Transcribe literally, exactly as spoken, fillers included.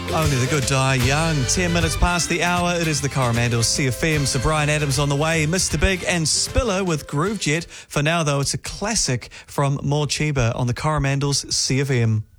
Only the good die young. Ten minutes past the hour. It is the Coromandel C F M. So Brian Adams on the way. Mister Big and Spiller with Groove Jet. For now, though, it's a classic from Morcheeba on the Coromandel's C F M.